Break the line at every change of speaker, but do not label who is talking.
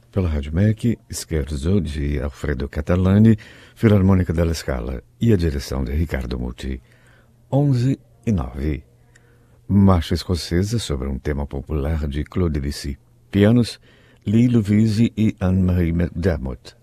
pela Rádio MEC, Scherzo de Alfredo Catalani, Filarmônica della Scala e a direção de Ricardo Muti. 11:09. Marcha escocesa sobre um tema popular de Claude Debussy. Pianos, Lee Lovise e Anne-Marie McDermott.